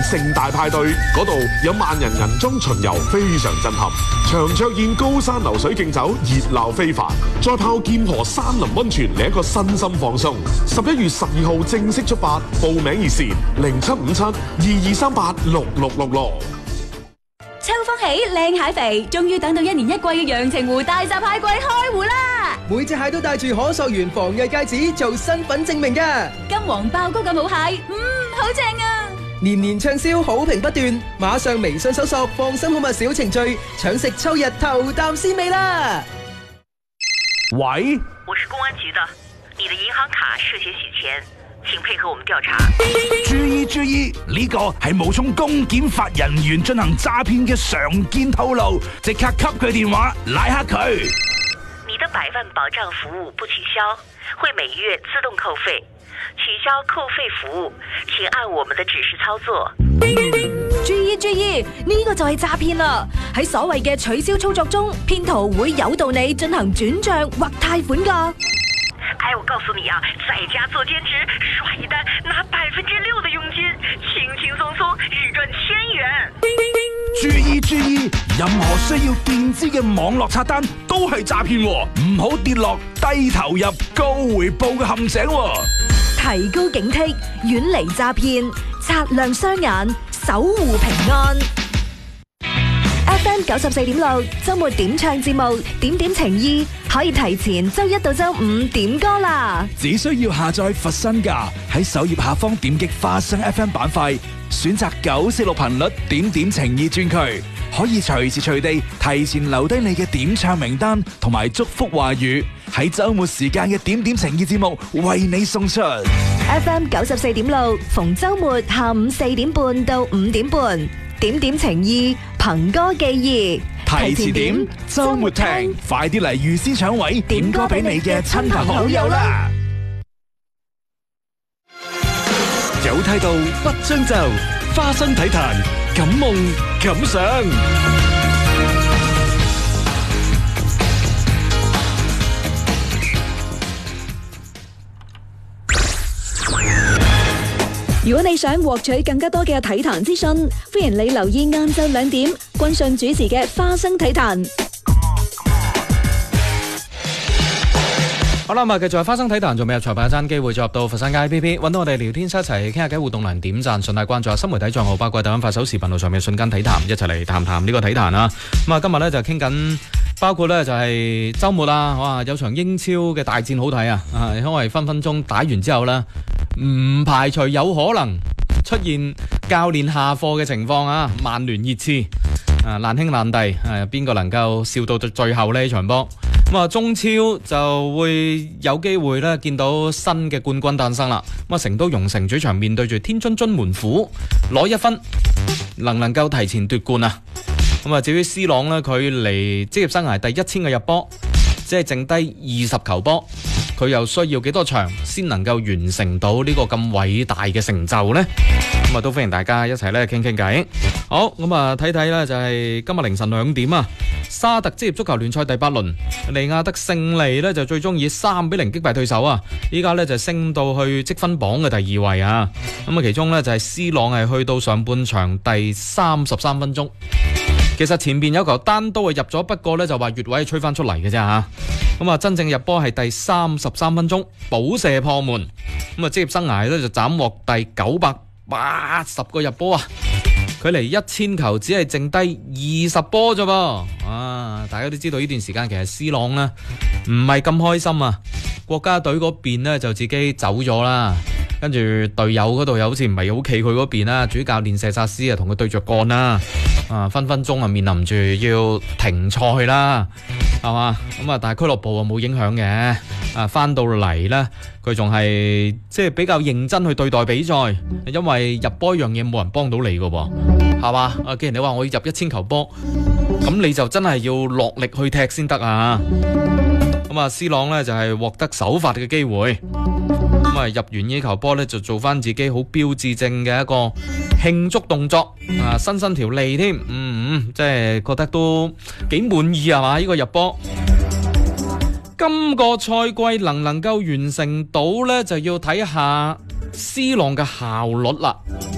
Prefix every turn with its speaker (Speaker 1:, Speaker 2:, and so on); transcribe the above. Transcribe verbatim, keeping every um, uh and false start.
Speaker 1: 盛大派對，嗰度有萬人銀裝巡遊，非常震撼。長桌宴高山流水競走，熱鬧非凡。再泡劍河山林溫泉，嚟一個身心放鬆。十一月十二號正式出發，報名熱線零七五七二二三八六六六六。
Speaker 2: 秋風起，靚蟹肥，終於等到一年一季嘅陽澄湖大閘蟹季開湖啦！
Speaker 3: 每隻蟹都帶住可溯源防偽戒指做身份證明㗎。
Speaker 2: 金黃爆膏嘅好蟹，嗯，好正啊！
Speaker 3: 年年暢銷，好評不斷，馬上微信搜索放心好物小程序，搶食秋日頭啖鮮味啦！
Speaker 4: 喂，
Speaker 5: 我是公安局的，你的銀行卡涉嫌洗錢，請配合我們調查。
Speaker 4: 注意注意，呢個係冒充公檢法人員進行詐騙嘅常見套路，即刻給佢電話拉黑佢。
Speaker 5: 你的百萬保障服務不取消，會每月自動扣費。取消扣費服務，請按我們的指示操作。
Speaker 2: 注意注意，呢個就係詐騙啦！喺所謂嘅取消操作中，騙徒會誘導你進行轉賬或貸款噶。
Speaker 5: 哎，我告訴你啊，在家做兼職，刷一單拿百分之六的佣金，輕輕鬆鬆日賺千元。
Speaker 4: 注意注意，任何需要墊資嘅網絡刷單都係詐騙，唔好跌落低投入高回報嘅陷阱。
Speaker 2: 提高警惕，遠離詐騙，擦亮雙眼，守護平安。F M 九十四點六周末點唱節目，點點情意可以提前周一到周五點歌啦。
Speaker 4: 只需要下載佛身價，喺首頁下方點擊花生 F M 板塊，選擇九四六頻率點點情意專區，可以隨時隨地提前留低你嘅點唱名單同埋祝福話語，喺周末時間嘅點點情意節目為你送出。
Speaker 2: F M 九十四點六逢周末下午四點半到五點半，點點情意憑歌寄意，
Speaker 4: 提前點周末聽，快啲嚟預先搶位點歌俾你嘅親朋好友啦！
Speaker 6: 有態度不將就，花生體壇感夢感想。
Speaker 2: 如果你想獲取更加多嘅體壇資訊，歡迎你留意晏晝兩點君信主持嘅花生體壇。
Speaker 7: 好啦，咁啊，繼續係花生體壇，仲未入裁判嘅爭機會，再入到佛山街 A P P，揾到我哋聊天室一齊傾下偈，互動欄點讚，順帶關注下新媒體賬號，包括抖音、快手、視頻號上面瞬間體壇，一齊嚟談談呢個體壇啦。咁啊，今日咧就傾緊，包括咧就係週末啦，哇，有場英超嘅大戰好睇啊！啊，因為分分鐘打完之後咧，唔排除有可能出現教練下課嘅情況啊！曼聯熱刺啊，難兄難弟，誒，邊個能夠笑到最後呢場波？咁啊，中超就會有機會咧見到新嘅冠軍誕生啦。咁啊，成都蓉城主場面對住天津津門虎，攞一分，能唔能夠提前奪冠啊？咁啊，至於 C 朗咧，佢離職業生涯第一千個入波，即係剩低二十球波，佢又需要幾多場先能夠完成到呢個咁偉大嘅成就呢？咁啊，都歡迎大家一齊咧傾傾偈。好，咁啊，睇睇咧就係今日凌晨兩點啊，沙特職業足球聯賽第八輪，利亞德勝利咧就最終以三比零擊敗對手啊！依家咧就升到去積分榜嘅第二位啊！咁啊，其中咧就係 C 朗係去到上半場第三十三分鐘。其實前邊有球單刀係入咗，不過咧就話越位係吹翻出嚟嘅啫吓。咁啊，真正入波係第三十三分鐘補射破門。咁啊，職業生涯咧就斬獲第九百八十個入波啊！距離一千球只係剩低二十波啫噃。啊，大家都知道呢段時間其實 C 朗呢唔係咁開心啊，國家隊嗰邊呢就自己走咗啦，跟住隊友嗰度又好似唔係好企佢嗰邊啦，主教練謝薩斯啊同佢對着幹啦，啊分分鐘啊面臨住要停賽啦，係嘛？咁啊，但係俱樂部啊冇影響嘅，啊翻到嚟呢，佢仲係即係比較認真去對待比賽，因為入波一樣嘢冇人幫到你噶噃，係嘛？啊，既然你話我要入一千球波，咁你就真係要落力去踢先得啊！咁啊 ，C 朗呢就係獲得首發嘅機會，咁啊入完呢球波呢，就做翻自己好標誌性嘅一個慶祝動作啊，伸伸條脷添，嗯嗯，即係覺得都幾滿意係嘛？呢個入波，今個賽季能唔能夠完成到呢，就要睇下 C 朗嘅效率啦。